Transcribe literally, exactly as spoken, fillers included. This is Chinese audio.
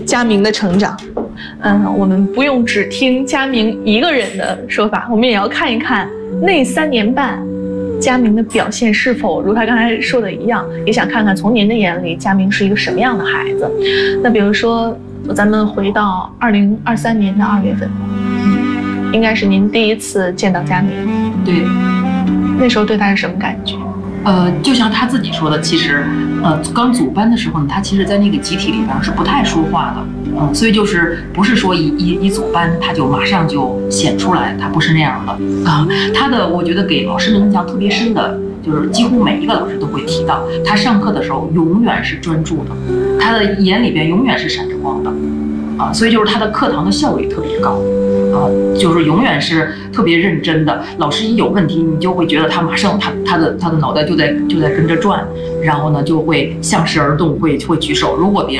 佳明的成长。嗯，我们不用只听佳明一个人的说法，我们也要看一看那三年半佳明的表现是否如他刚才说的一样，也想看看从您的眼里佳明是一个什么样的孩子。那比如说咱们回到二零二三年的二月份，应该是您第一次见到佳明。 对， 那时候对他是什么感觉？ 呃，就像他自己说的，其实，呃，刚组班的时候呢，他其实在那个集体里边是不太说话的，嗯，所以就是不是说一一一组班他就马上就显出来，他不是那样的啊。他的我觉得给老师们印象特别深的，就是几乎每一个老师都会提到，他上课的时候永远是专注的，他的眼里边永远是闪着光的，啊，所以就是他的课堂的效率特别高。啊，就是永远是特别认真的。老师一有问题，你就会觉得他马上他他的他的脑袋就在就在跟着转，然后呢就会向时而动，会会举手。如果别